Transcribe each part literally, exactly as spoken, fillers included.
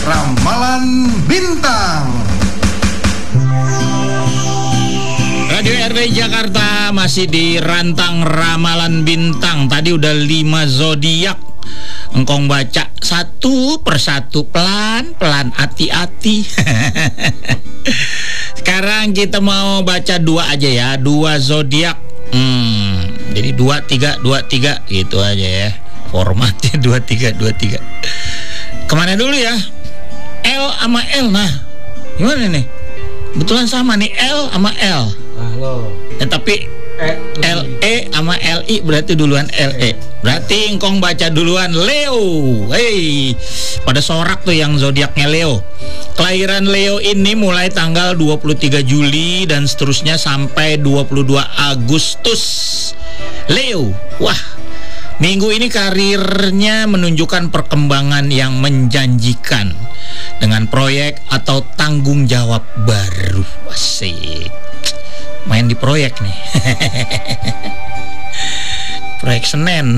Ramalan Bintang. Radio R B Jakarta masih di rantang Ramalan Bintang. Tadi udah lima zodiak. Engkong baca satu persatu, pelan-pelan, hati-hati. Sekarang kita mau baca dua aja ya, dua zodiak. Hmm, jadi dua tiga dua tiga gitu aja ya. Formatnya dua tiga dua tiga. Kemana dulu ya? L sama L. Nah, gimana nih? Betulan sama nih L sama L. Halo. Ya, tapi Eh, L E sama L I berarti duluan L E. Berarti engkong baca duluan Leo. Hei, pada sorak tuh yang zodiaknya Leo. Kelahiran Leo ini mulai tanggal dua puluh tiga Juli dan seterusnya sampai dua puluh dua Agustus. Leo, wah, minggu ini karirnya menunjukkan perkembangan yang menjanjikan dengan proyek atau tanggung jawab baru. Asik. Main di proyek nih. Proyek Senen.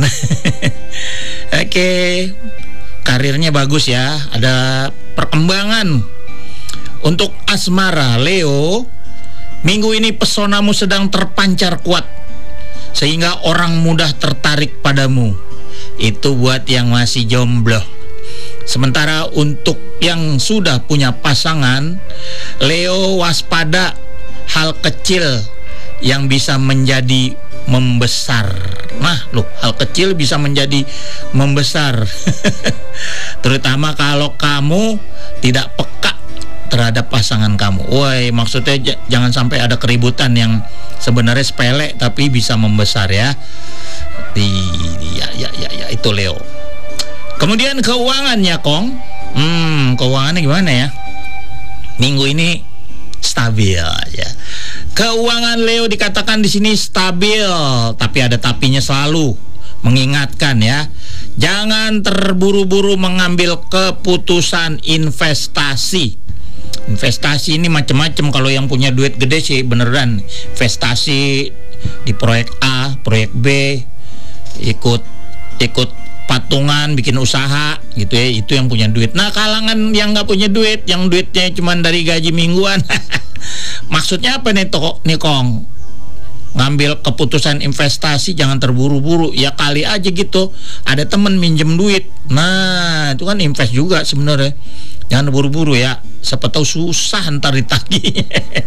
Oke, karirnya bagus ya, ada perkembangan. Untuk asmara Leo, minggu ini pesonamu sedang terpancar kuat sehingga orang mudah tertarik padamu. Itu buat yang masih jomblo. Sementara untuk yang sudah punya pasangan, Leo waspada hal kecil yang bisa menjadi membesar. Nah, loh, hal kecil bisa menjadi membesar. Terutama kalau kamu tidak peka terhadap pasangan kamu. Woi, maksudnya j- jangan sampai ada keributan yang sebenarnya sepele tapi bisa membesar ya. Di, ya, ya, ya, ya, itu Leo. Kemudian keuangannya, Kong. Hmm, keuangannya gimana ya? Minggu ini stabil ya. Keuangan Leo dikatakan di sini stabil, tapi ada tapinya selalu. Mengingatkan ya, jangan terburu-buru mengambil keputusan investasi. Investasi ini macam-macam. Kalau yang punya duit gede sih beneran investasi di proyek A, proyek B, ikut ikut patungan, bikin usaha gitu ya, itu yang punya duit. Nah, kalangan yang nggak punya duit, yang duitnya cuma dari gaji mingguan, maksudnya apa nih toko nih Kong? Ngambil keputusan investasi jangan terburu-buru, ya kali aja gitu ada temen minjem duit, nah itu kan invest juga sebenarnya. Jangan buru-buru ya, siapa tahu susah ntar ditagih.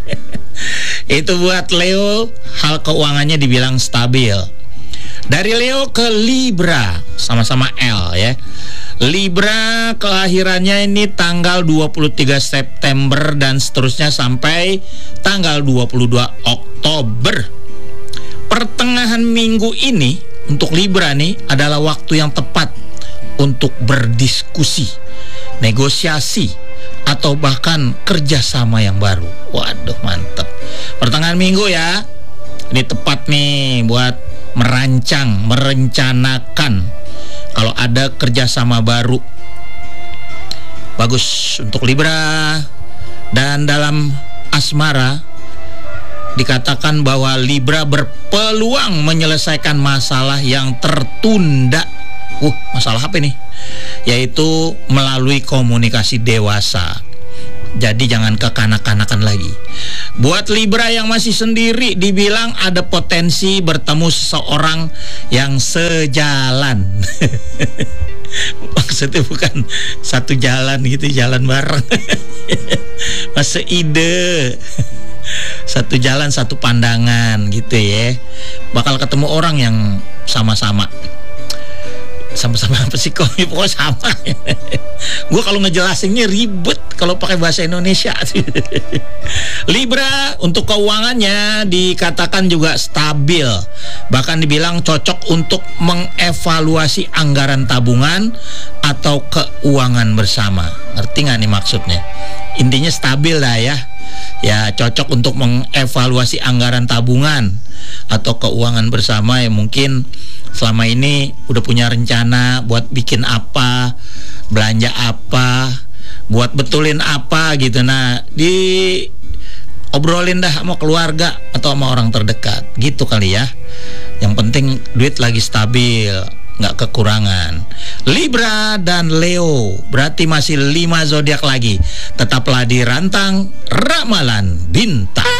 Itu buat Leo, hal keuangannya dibilang stabil. Dari Leo ke Libra, sama-sama L ya. Libra kelahirannya ini tanggal dua puluh tiga September dan seterusnya sampai tanggal dua puluh dua Oktober. Pertengahan minggu ini untuk Libra nih adalah waktu yang tepat untuk berdiskusi, negosiasi, atau bahkan kerjasama yang baru. Waduh, mantep. Pertengahan minggu ya, ini tepat nih buat merancang, merencanakan kalau ada kerjasama baru. Bagus untuk Libra. Dan dalam asmara dikatakan bahwa Libra berpeluang menyelesaikan masalah yang tertunda. Uh, masalah apa nih? Yaitu melalui komunikasi dewasa. Jadi jangan kekanak-kanakan lagi. Buat Libra yang masih sendiri, dibilang ada potensi bertemu seseorang yang sejalan. Maksudnya bukan satu jalan gitu, jalan bareng. Masa ide. Satu jalan, satu pandangan gitu ya. Bakal ketemu orang yang sama-sama. Sama-sama apa sih kok? Pokoknya sama. Gue kalau ngejelasinnya ribet kalau pakai bahasa Indonesia. Libra untuk keuangannya dikatakan juga stabil. Bahkan dibilang cocok untuk mengevaluasi anggaran tabungan atau keuangan bersama. Ngerti gak nih maksudnya? Intinya stabil lah ya. Ya cocok untuk mengevaluasi anggaran tabungan atau keuangan bersama. Ya mungkin selama ini udah punya rencana buat bikin apa, belanja apa, buat betulin apa gitu. Nah, di obrolin dah sama keluarga atau sama orang terdekat gitu kali ya. Yang penting duit lagi stabil. nggak kekurangan. Libra dan Leo berarti masih lima zodiak lagi. Tetaplah di Rantang Ramalan Bintang.